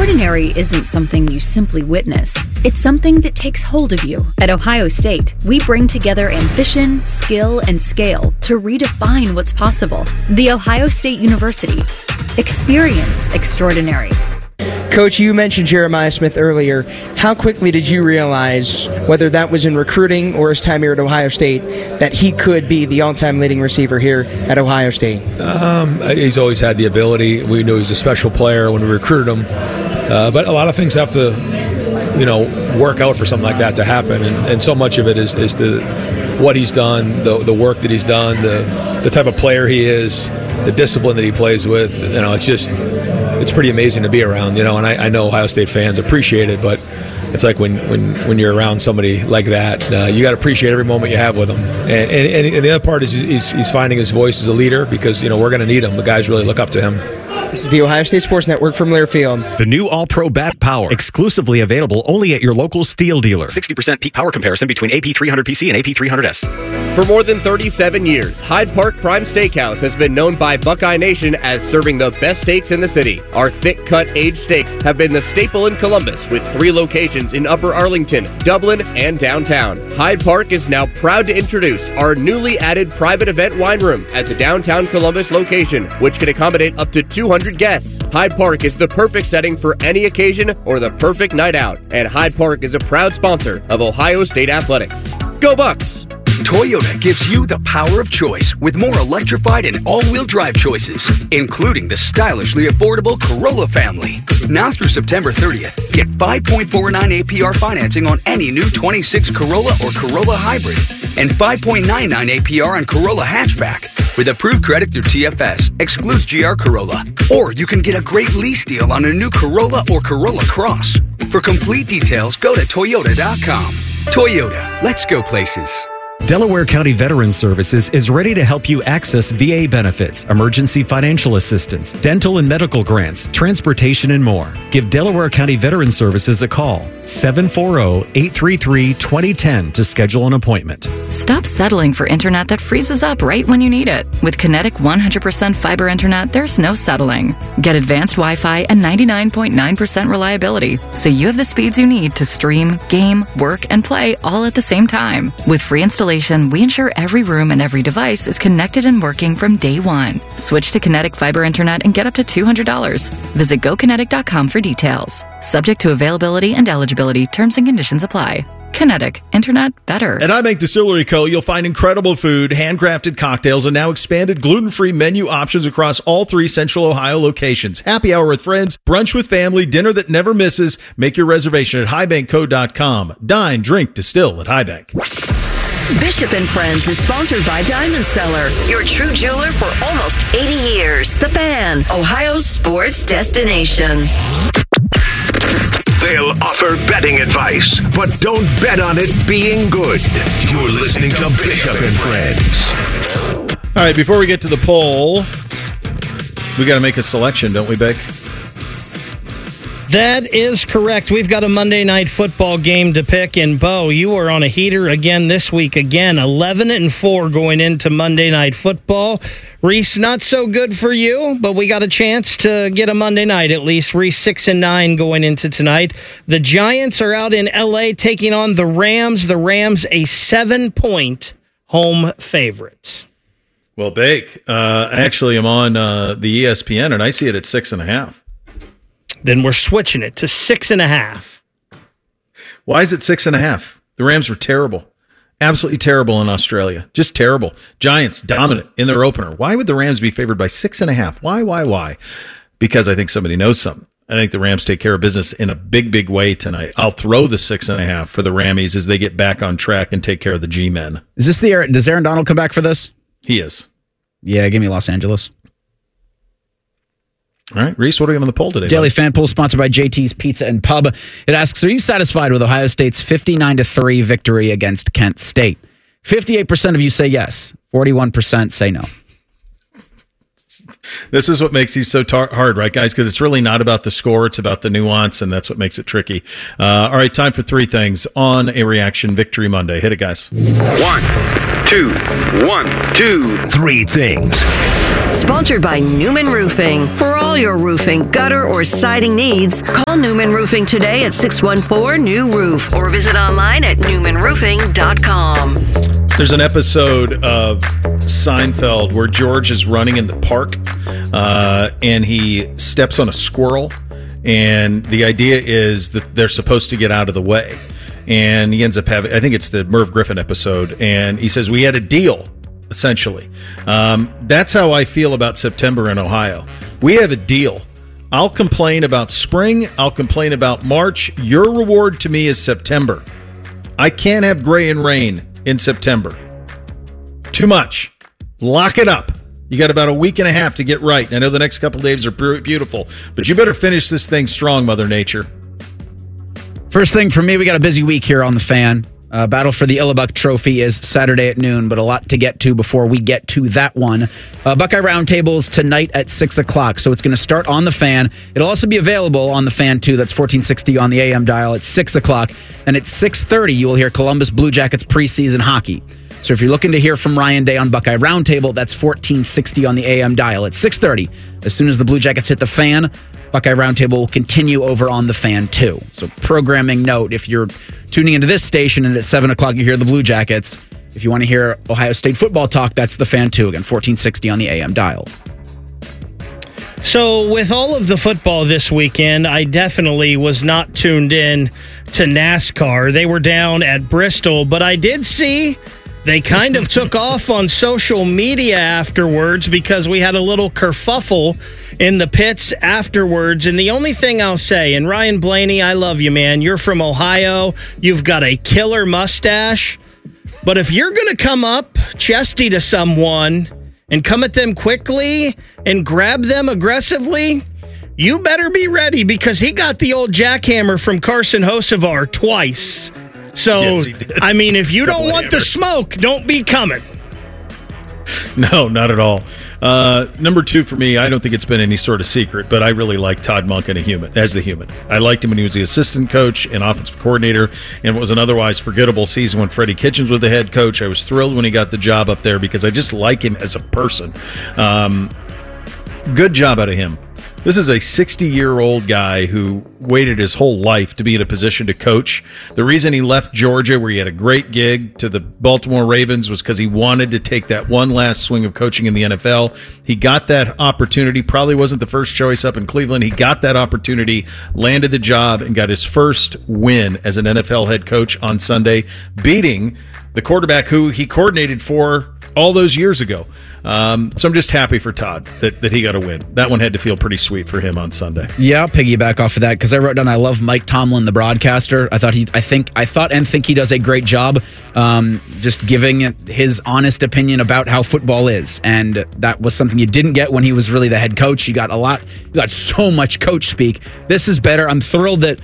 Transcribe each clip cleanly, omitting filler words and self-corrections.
Extraordinary isn't something you simply witness. It's something that takes hold of you. At Ohio State, we bring together ambition, skill, and scale to redefine what's possible. The Ohio State University. Experience extraordinary. Coach, you mentioned Jeremiah Smith earlier. How quickly did you realize, whether that was in recruiting or his time here at Ohio State, that he could be the all-time leading receiver here at Ohio State? He's always had the ability. We knew he was a special player when we recruited him. But a lot of things have to, work out for something like that to happen. And so much of it is what he's done, the work that he's done, the type of player he is, the discipline that he plays with. It's pretty amazing to be around, and I know Ohio State fans appreciate it, but it's like when you're around somebody like that, you got to appreciate every moment you have with him. And the other part is he's finding his voice as a leader because, we're going to need him. The guys really look up to him. This is the Ohio State Sports Network from Learfield. The new All-Pro Bat Power, exclusively available only at your local Steel dealer. 60% peak power comparison between AP300PC and AP300S. For more than 37 years, Hyde Park Prime Steakhouse has been known by Buckeye Nation as serving the best steaks in the city. Our thick-cut aged steaks have been the staple in Columbus, with 3 locations in Upper Arlington, Dublin, and downtown. Hyde Park is now proud to introduce our newly added private event wine room at the downtown Columbus location, which can accommodate up to 200 guests. Hyde Park is the perfect setting for any occasion or the perfect night out, and Hyde Park is a proud sponsor of Ohio State Athletics. Go Bucks! Toyota gives you the power of choice with more electrified and all-wheel drive choices, including the stylishly affordable Corolla family. Now through September 30th, get 5.49 APR financing on any new 26 Corolla or Corolla Hybrid and 5.99 APR on Corolla Hatchback. With approved credit through TFS, excludes GR Corolla. Or you can get a great lease deal on a new Corolla or Corolla Cross. For complete details, go to Toyota.com. Toyota, let's go places. Delaware County Veterans Services is ready to help you access VA benefits, emergency financial assistance, dental and medical grants, transportation, and more. Give Delaware County Veterans Services a call, 740-833-2010 to schedule an appointment. Stop settling for internet that freezes up right when you need it. With Kinetic 100% fiber internet, there's no settling. Get advanced Wi-Fi and 99.9% reliability, so you have the speeds you need to stream, game, work, and play all at the same time. With free installation, we ensure every room and every device is connected and working from day one. Switch to Kinetic Fiber Internet and get up to $200. Visit GoKinetic.com for details. Subject to availability and eligibility. Terms and conditions apply. Kinetic. Internet better. At iBank Distillery Co., you'll find incredible food, handcrafted cocktails, and now expanded gluten-free menu options across all 3 Central Ohio locations. Happy hour with friends, brunch with family, dinner that never misses. Make your reservation at highbankco.com. Dine, drink, distill at iBank. Bishop and Friends is sponsored by Diamond Seller, your true jeweler for almost 80 years. The Fan, Ohio's sports destination. They'll offer betting advice, but don't bet on it being good. You're listening to Bishop and Friends. All right, before we get to the poll, we got to make a selection, don't we, Beck? That is correct. We've got a Monday Night Football game to pick, and Bo, you are on a heater again this week. Again, 11-4 going into Monday Night Football. Reese, not so good for you, but we got a chance to get a Monday night at least. Reese 6-9 going into tonight. The Giants are out in L.A. taking on the Rams. The Rams a 7-point home favorite. Well, Bake, actually, I'm on the ESPN, and I see it at 6.5. Then we're switching it to 6.5. Why is it 6.5? The Rams were terrible. Absolutely terrible in Australia. Just terrible. Giants dominant in their opener. Why would the Rams be favored by 6.5? Why? Because I think somebody knows something. I think the Rams take care of business in a big way tonight. I'll throw the 6.5 for the Rammies as they get back on track and take care of the G-men. Is this does Aaron Donald come back for this? He is. Yeah, give me Los Angeles. All right, Reese, what are we on the poll today? Daily Fan Poll sponsored by JT's Pizza and Pub. It asks, are you satisfied with Ohio State's 59-3 victory against Kent State? 58% of you say yes. 41% say no. This is what makes these so hard, right, guys? Because it's really not about the score. It's about the nuance, and that's what makes it tricky. All right, time for 3 things on a Reaction Victory Monday. Hit it, guys. 1, 2, 1, 2, 3 things. Sponsored by Newman Roofing. For all your roofing, gutter, or siding needs, call Newman Roofing today at 614-NEW-ROOF or visit online at newmanroofing.com. There's an episode of Seinfeld where George is running in the park and he steps on a squirrel, and the idea is that they're supposed to get out of the way. And he ends up having, I think it's the Merv Griffin episode, and he says, we had a deal, essentially. That's how I feel about September in Ohio. We have a deal. I'll complain about spring. I'll complain about March. Your reward to me is September. I can't have gray and rain in September. Too much. Lock it up. You got about a week and a half to get right. I know the next couple days are beautiful, but you better finish this thing strong, Mother Nature. First thing for me, we got a busy week here on The Fan. Battle for the Illibuck Trophy is Saturday at noon, but a lot to get to before we get to that one. Buckeye Roundtables tonight at 6 o'clock, so it's going to start on The Fan. It'll also be available on The Fan, too. That's 1460 on the AM dial at 6 o'clock. And at 6:30, you will hear Columbus Blue Jackets preseason hockey. So if you're looking to hear from Ryan Day on Buckeye Roundtable, that's 1460 on the AM dial at 6:30. As soon as the Blue Jackets hit The Fan, Buckeye Roundtable will continue over on The Fan, too. So programming note, if you're tuning into this station and at 7 o'clock you hear the Blue Jackets, if you want to hear Ohio State football talk, that's The Fan, too. Again, 1460 on the AM dial. So with all of the football this weekend, I definitely was not tuned in to NASCAR. They were down at Bristol, but I did see they kind of took off on social media afterwards because we had a little kerfuffle in the pits afterwards. And the only thing I'll say, and Ryan Blaney, I love you, man. You're from Ohio. You've got a killer mustache. But if you're going to come up chesty to someone and come at them quickly and grab them aggressively, you better be ready because he got the old jackhammer from Carson Hocevar twice. So, yes, I mean, if you don't want the smoke, don't be coming. No, not at all. Number two for me, I don't think it's been any sort of secret, but I really like Todd Monken as the human. I liked him when he was the assistant coach and offensive coordinator, and it was an otherwise forgettable season when Freddie Kitchens was the head coach. I was thrilled when he got the job up there because I just like him as a person. Good job out of him. This is a 60-year-old guy who waited his whole life to be in a position to coach. The reason he left Georgia, where he had a great gig, to the Baltimore Ravens was because he wanted to take that one last swing of coaching in the NFL. He got that opportunity. Probably wasn't the first choice up in Cleveland. He got that opportunity, landed the job, and got his first win as an NFL head coach on Sunday, beating the quarterback who he coordinated for all those years ago. So I'm just happy for Todd that he got a win. That one had to feel pretty sweet for him on Sunday. Yeah, I'll piggyback off of that because I wrote down I love Mike Tomlin, the broadcaster. I thought he does a great job just giving his honest opinion about how football is, and that was something you didn't get when he was really the head coach. You got so much coach speak. This is better. I'm thrilled that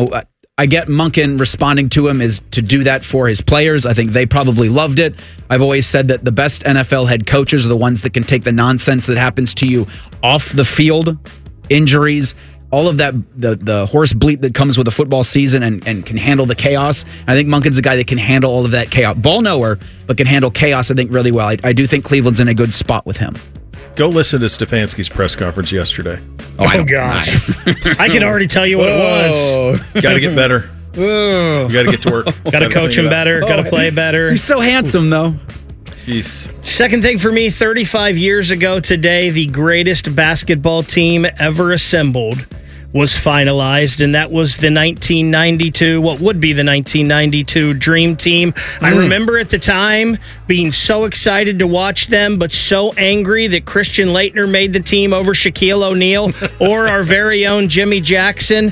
I get Monken responding to him is to do that for his players. I think they probably loved it. I've always said that the best NFL head coaches are the ones that can take the nonsense that happens to you off the field, injuries, all of that, the horse bleep that comes with a football season and can handle the chaos. I think Monken's a guy that can handle all of that chaos. Ball knower, but can handle chaos, I think, really well. I do think Cleveland's in a good spot with him. Go listen to Stefanski's press conference yesterday. Oh gosh. I can already tell you what it was. Got to get better. You got to get to work. Got to coach him better. Got to play better. He's so handsome, though. Jeez. Second thing for me, 35 years ago today, the greatest basketball team ever assembled was finalized, and that was the 1992, what would be the 1992 Dream Team. I remember at the time being so excited to watch them, but so angry that Christian Laettner made the team over Shaquille O'Neal or our very own Jimmy Jackson.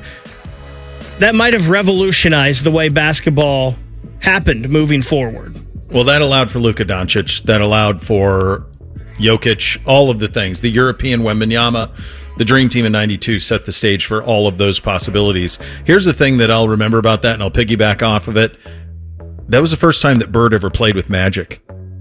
That might have revolutionized the way basketball happened moving forward. Well, that allowed for Luka Doncic. That allowed for Jokic, all of the things. The European Wembanyama. The Dream Team in 92 set the stage for all of those possibilities. Here's the thing that I'll remember about that, and I'll piggyback off of it. That was the first time that Bird ever played with Magic.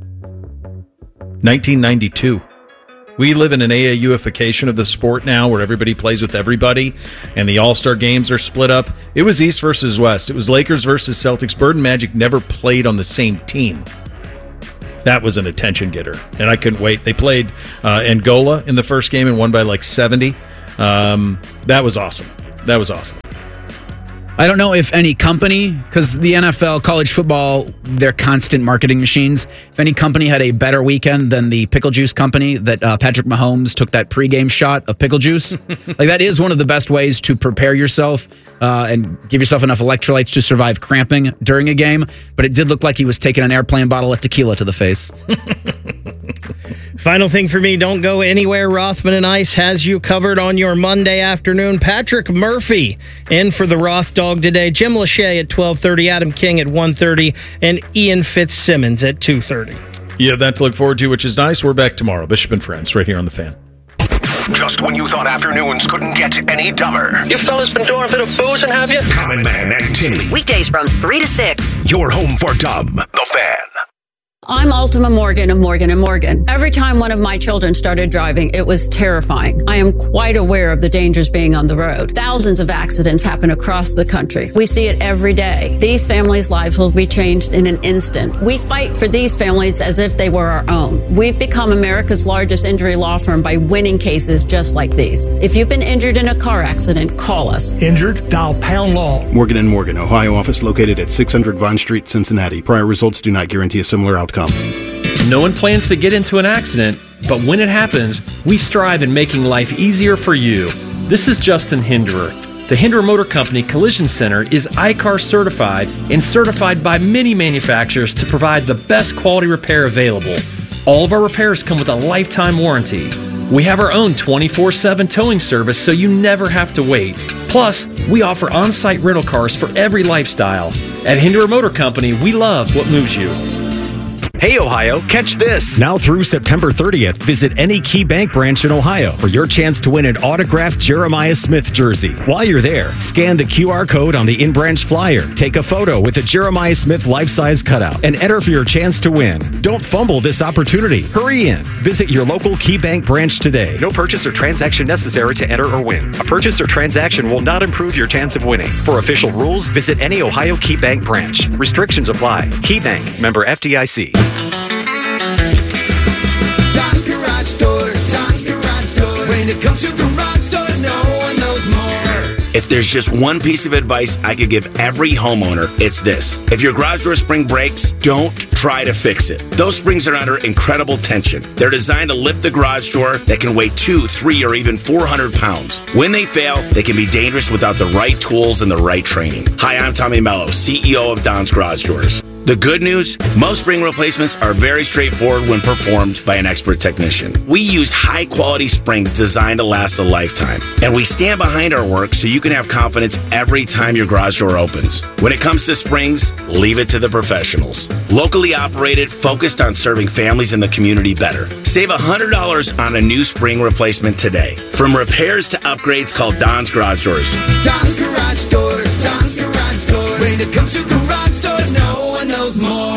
1992. We live in an AAUification of the sport now where everybody plays with everybody, and the All-Star games are split up. It was East versus West. It was Lakers versus Celtics. Bird and Magic never played on the same team. That was an attention getter, and I couldn't wait. They played Angola in the first game and won by like 70. That was awesome. That was awesome. I don't know if any company, because the NFL, college football, they're constant marketing machines. If any company had a better weekend than the pickle juice company that Patrick Mahomes took that pregame shot of pickle juice. Like, that is one of the best ways to prepare yourself and give yourself enough electrolytes to survive cramping during a game. But it did look like he was taking an airplane bottle of tequila to the face. Final thing for me, don't go anywhere. Rothman and Ice has you covered on your Monday afternoon. Patrick Murphy in for the Roth Dog today. Jim Lachey at 12:30, Adam King at 1:30, and Ian Fitzsimmons at 2:30. Yeah, that to look forward to, which is nice. We're back tomorrow. Bishop and Friends, right here on The Fan. Just when you thought afternoons couldn't get any dumber. You fellas been doing a bit of boozing, have you? Common Man and Tinny. Weekdays from 3 to 6. Your home for dumb. The Fan. I'm Ultima Morgan of Morgan & Morgan. Every time one of my children started driving, it was terrifying. I am quite aware of the dangers being on the road. Thousands of accidents happen across the country. We see it every day. These families' lives will be changed in an instant. We fight for these families as if they were our own. We've become America's largest injury law firm by winning cases just like these. If you've been injured in a car accident, call us. Injured? Dial Pound Law. Morgan & Morgan, Ohio office located at 600 Vine Street, Cincinnati. Prior results do not guarantee a similar outcome. No one plans to get into an accident, but when it happens, we strive in making life easier for you. This is Justin Hinderer. The Hinderer Motor Company Collision Center is ICAR certified and certified by many manufacturers to provide the best quality repair available. All of our repairs come with a lifetime warranty. We have our own 24/7 towing service, so you never have to wait. Plus, we offer on-site rental cars for every lifestyle. At Hinderer Motor Company, we love what moves you. Hey, Ohio, catch this. Now through September 30th, visit any Key Bank branch in Ohio for your chance to win an autographed Jeremiah Smith jersey. While you're there, scan the QR code on the in-branch flyer, take a photo with a Jeremiah Smith life-size cutout, and enter for your chance to win. Don't fumble this opportunity. Hurry in. Visit your local Key Bank branch today. No purchase or transaction necessary to enter or win. A purchase or transaction will not improve your chance of winning. For official rules, visit any Ohio Key Bank branch. Restrictions apply. Key Bank, member FDIC. John's Garage Doors. John's Garage Doors. When it comes to garage doors, no one knows more. If there's just one piece of advice I could give every homeowner, it's this. If your garage door spring breaks, don't try to fix it. Those springs are under incredible tension. They're designed to lift the garage door that can weigh 2, 3, or even 400 pounds. When they fail, they can be dangerous without the right tools and the right training. Hi, I'm Tommy Mello, CEO of Don's Garage Doors. The good news, most spring replacements are very straightforward when performed by an expert technician. We use high-quality springs designed to last a lifetime, and we stand behind our work so you can have confidence every time your garage door opens. When it comes to springs, leave it to the professionals. Locally operated, focused on serving families in the community better. Save $100 on a new spring replacement today. From repairs to upgrades, call Don's Garage Doors. John's Garage Doors. John's Garage Doors. When it comes to garage doors, no one knows more.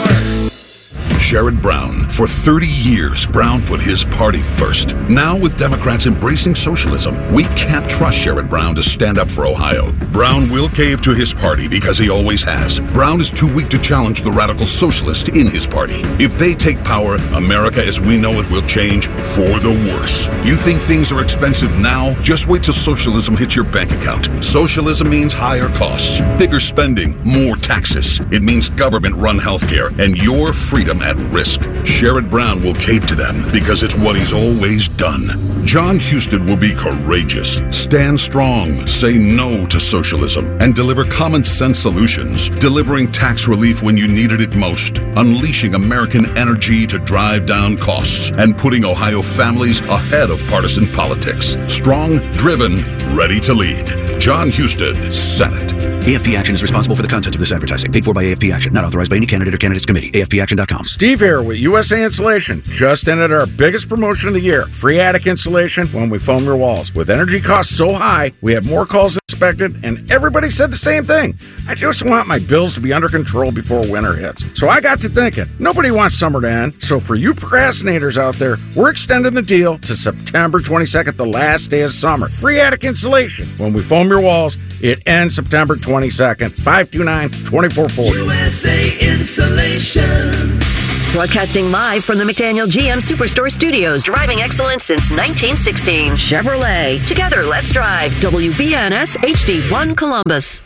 Sherrod Brown. For 30 years, Brown put his party first. Now, with Democrats embracing socialism, we can't trust Sherrod Brown to stand up for Ohio. Brown will cave to his party because he always has. Brown is too weak to challenge the radical socialists in his party. If they take power, America as we know it will change for the worse. You think things are expensive now? Just wait till socialism hits your bank account. Socialism means higher costs, bigger spending, more taxes. It means government-run healthcare and your freedom at risk. Sherrod Brown will cave to them because it's what he's always done. John Husted will be courageous, stand strong, say no to socialism, and deliver common sense solutions, delivering tax relief when you needed it most, unleashing American energy to drive down costs, and putting Ohio families ahead of partisan politics. Strong, driven, ready to lead. John Husted, Senate. AFP Action is responsible for the content of this advertising. Paid for by AFP Action. Not authorized by any candidate or candidates committee. AFPAction.com. Steve here with USA Insulation. Just ended our biggest promotion of the year. Free attic insulation when we foam your walls. With energy costs so high, we have more calls inspected, and everybody said the same thing. I just want my bills to be under control before winter hits. So I got to thinking, nobody wants summer to end. So for you procrastinators out there, we're extending the deal to September 22nd, the last day of summer. Free attic insulation when we foam your walls. It ends September 22nd. 529-2440. USA Insulation. Broadcasting live from the McDaniel GM Superstore Studios, driving excellence since 1916. Chevrolet. Together, let's drive. WBNS HD1 Columbus.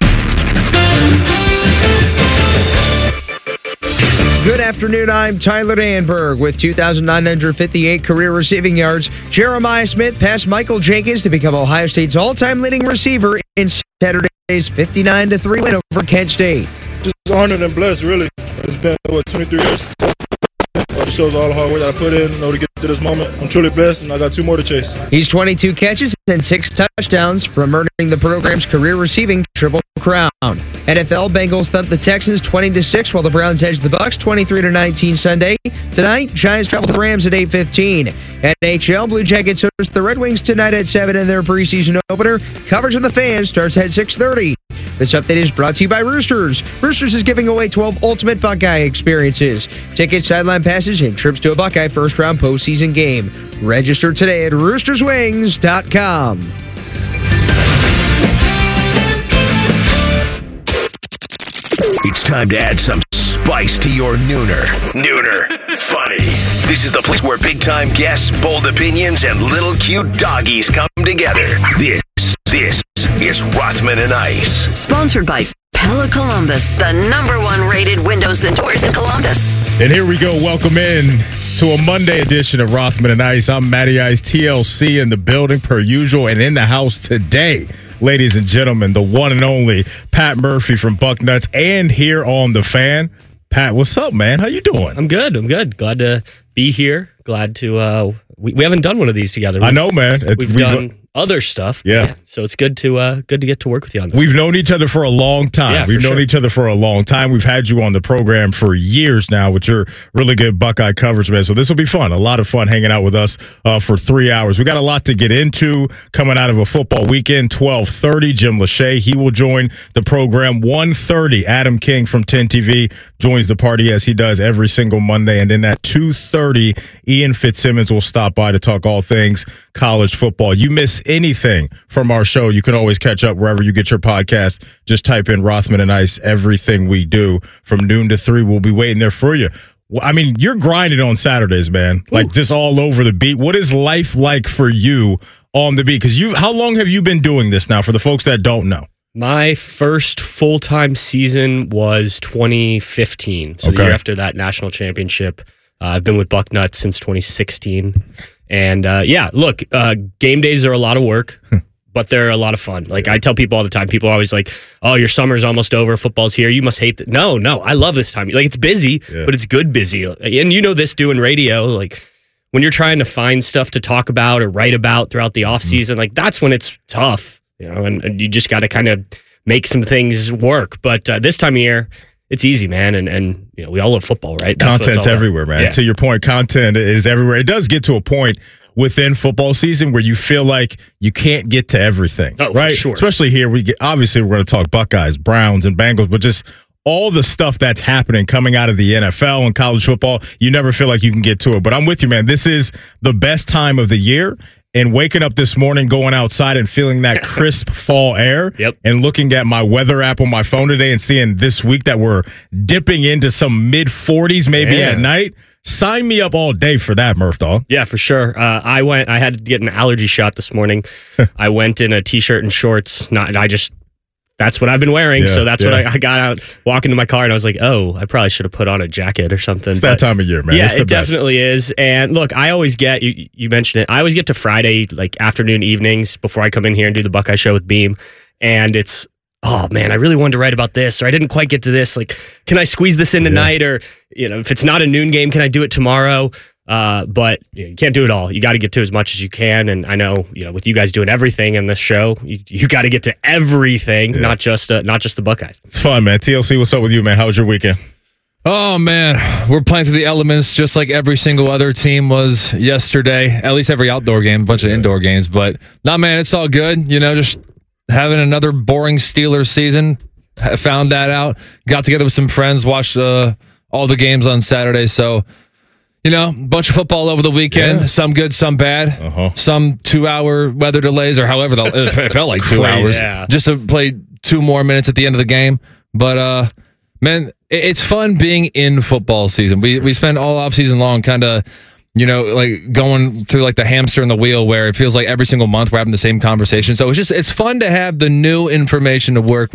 Good afternoon, I'm Tyler Danberg with 2,958 career receiving yards. Jeremiah Smith passed Michael Jenkins to become Ohio State's all-time leading receiver in Saturday's 59-3 win over Kent State. Just honored and blessed, really. It's been, 23 years. It shows all the hard work that I put in, to get to this moment. I'm truly blessed, and I got 2 more to chase. He's 22 catches and 6 touchdowns from earning the program's career receiving Triple Crown. NFL Bengals thumped the Texans 20-6, while the Browns edged the Bucs 23-19 Sunday. Tonight, Giants travel to the Rams at 8:15. NHL Blue Jackets host the Red Wings tonight at 7 in their preseason opener. Coverage on the Fan starts at 6:30. This update is brought to you by Roosters. Roosters is giving away 12 ultimate Buckeye experiences. Tickets, sideline passes, and trips to a Buckeye first-round postseason game. Register today at roosterswings.com. It's time to add some spice to your nooner. Nooner Funny. This is the place where big-time guests, bold opinions, and little cute doggies come together. This is Rothman and Ice. Sponsored by Pella Columbus, the #1 rated windows and doors in Columbus. And here we go. Welcome in to a Monday edition of Rothman and Ice. I'm Matty Ice, TLC in the building per usual, and in the house today, ladies and gentlemen, the one and only Pat Murphy from Bucknuts, and here on The Fan. Pat, what's up, man? How you doing? I'm good. Glad to be here. Glad to we haven't done one of these together. I know, man. We've done other stuff. Yeah. So it's good to get to work with you on this. We've known each other for a long time. Yeah, We've known each other for a long time. We've had you on the program for years now with your really good Buckeye coverage, man. So this will be fun. A lot of fun hanging out with us for 3 hours. We got a lot to get into coming out of a football weekend. 12:30, Jim Lachey. He will join the program. 1:30, Adam King from 10 TV joins the party as he does every single Monday. And then at 2:30, Ian Fitzsimmons will stop by to talk all things college football. You miss anything from our show, you can always catch up wherever you get your podcast. Just type in Rothman and Ice. Everything we do from noon to 3, we'll be waiting there for you. Well, I mean, you're grinding on Saturdays, man. Like just all over the beat. What is life like for you on the beat? Because how long have you been doing this now for the folks that don't know? My first full-time season was 2015. So the year after that national championship. I've been with Bucknuts since 2016. And look, game days are a lot of work, but they're a lot of fun. Like I tell people all the time, people are always like, oh, your summer's almost over, football's here, you must hate that. No, I love this time. Like it's busy, but it's good busy. And you know this doing radio, like when you're trying to find stuff to talk about or write about throughout the off season, like that's when it's tough, and you just got to kind of make some things work. But this time of year, it's easy, man, and we all love football, right? Content's everywhere, man. Yeah. To your point, content is everywhere. It does get to a point within football season where you feel like you can't get to everything, right? For sure. Especially here, obviously we're going to talk Buckeyes, Browns, and Bengals, but just all the stuff that's happening coming out of the NFL and college football, you never feel like you can get to it. But I'm with you, man. This is the best time of the year. And waking up this morning, going outside and feeling that crisp fall air, and looking at my weather app on my phone today and seeing this week that we're dipping into some mid-40s maybe at night. Sign me up all day for that, Murph, dog. Yeah, for sure. I had to get an allergy shot this morning. I went in a T-shirt and shorts. That's what I've been wearing, so that's what I got out, walking to my car, and I was like, oh, I probably should have put on a jacket or something. It's that time of year, man. Yeah, it's the it best. Definitely is. And look, I always get, you mentioned it, I always get to Friday, like afternoon, evenings, before I come in here and do the Buckeye Show with Beam, and it's, oh man, I really wanted to write about this, or I didn't quite get to this, like, can I squeeze this in tonight, or, if it's not a noon game, can I do it tomorrow? But you can't do it all. You got to get to as much as you can. And I know, with you guys doing everything in this show, you got to get to everything, not just the Buckeyes. It's fun, man. TLC, what's up with you, man? How was your weekend? Oh, man. We're playing through the elements just like every single other team was yesterday. At least every outdoor game, a bunch of indoor games. But, man, it's all good. Just having another boring Steelers season. Found that out. Got together with some friends, watched all the games on Saturday. So, a bunch of football over the weekend. Some good, some bad. Some 2-hour weather delays, or however it felt like 2 hours. Just to play 2 more minutes at the end of the game. But Man, it's fun being in football season. We spend all off season long kind of, like going through like the hamster and the wheel where it feels like every single month we're having the same conversation. So it's fun to have the new information to work